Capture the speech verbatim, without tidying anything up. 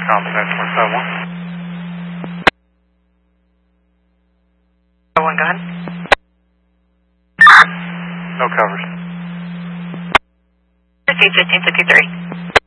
Compton four seven one. One, go ahead. No covers. fifteen fifteen fifty-three.